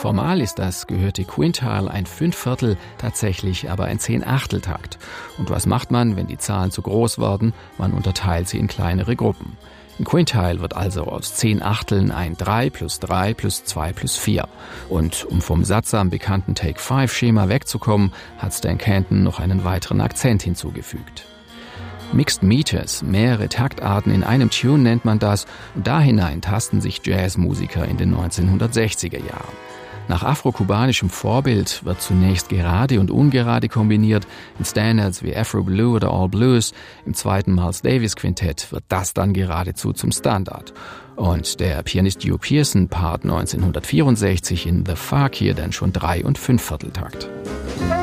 Formal ist das gehörte Quintile ein 5/4, tatsächlich aber ein 10/8-Takt. Und was macht man, wenn die Zahlen zu groß werden? Man unterteilt sie in kleinere Gruppen. Im Quintile wird also aus 10/8 ein 3 + 3 + 2 + 4. Und um vom sattsam bekannten Take-5-Schema wegzukommen, hat Stan Kenton noch einen weiteren Akzent hinzugefügt. Mixed Meters, mehrere Taktarten in einem Tune nennt man das, und da hinein tasten sich Jazzmusiker in den 1960er Jahren. Nach afrokubanischem Vorbild wird zunächst gerade und ungerade kombiniert, in Standards wie Afro Blue oder All Blues. Im zweiten Miles Davis Quintett wird das dann geradezu zum Standard. Und der Pianist Hugh Pearson paart 1964 in The Fakir dann schon 3 und 5/4 Takt.